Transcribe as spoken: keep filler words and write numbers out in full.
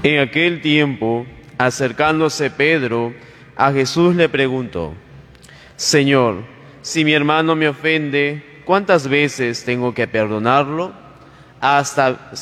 En aquel tiempo, acercándose Pedro, a Jesús le preguntó: Señor, si mi hermano me ofende, ¿cuántas veces tengo que perdonarlo? ¿Hasta